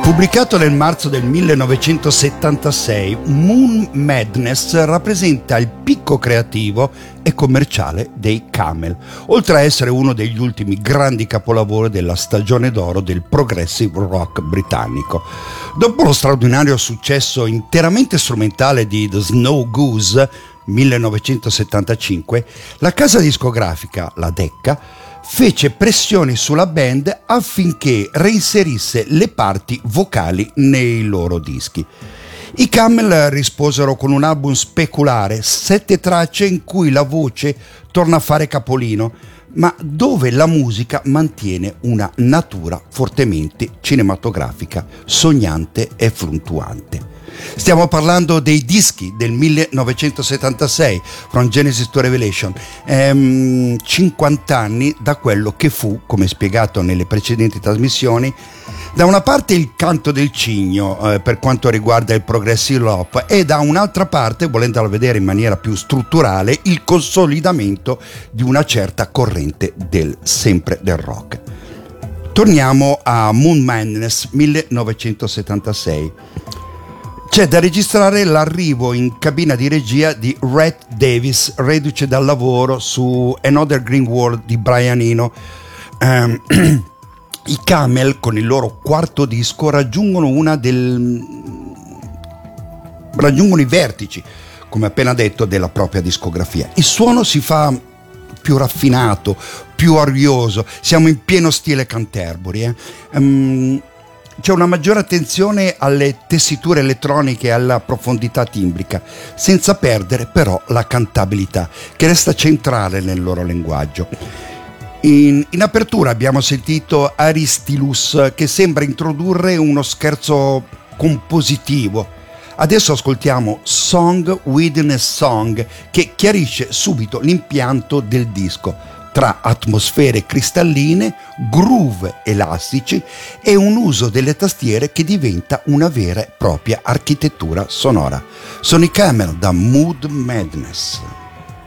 Pubblicato nel marzo del 1976, Moon Madness rappresenta il picco creativo e commerciale dei Camel, oltre a essere uno degli ultimi grandi capolavori della stagione d'oro del progressive rock britannico. Dopo lo straordinario successo interamente strumentale di The Snow Goose, 1975, la casa discografica, la Decca, fece pressioni sulla band affinché reinserisse le parti vocali nei loro dischi. I Camel risposero con un album speculare, 7 tracce in cui la voce torna a fare capolino, ma dove la musica mantiene una natura fortemente cinematografica, sognante e fluttuante. Stiamo parlando dei dischi del 1976, From Genesis to Revelation, 50 anni da quello che fu, come spiegato nelle precedenti trasmissioni, da una parte il canto del cigno per quanto riguarda il progressive rock e da un'altra parte, volendolo vedere in maniera più strutturale, il consolidamento di una certa corrente sempre del rock. Torniamo a Moon Madness 1976. C'è da registrare l'arrivo in cabina di regia di Rhett Davis, reduce dal lavoro su Another Green World di Brian Eno. I Camel, con il loro quarto disco, raggiungono i vertici, come appena detto, della propria discografia. Il suono si fa più raffinato, più arioso, siamo in pieno stile Canterbury. C'è una maggiore attenzione alle tessiture elettroniche e alla profondità timbrica, senza perdere però la cantabilità, che resta centrale nel loro linguaggio. In apertura abbiamo sentito Aristilus, che sembra introdurre uno scherzo compositivo. Adesso ascoltiamo Song Within a Song, che chiarisce subito l'impianto del disco, tra atmosfere cristalline, groove elastici e un uso delle tastiere che diventa una vera e propria architettura sonora. Sono i Camel da Moon Madness.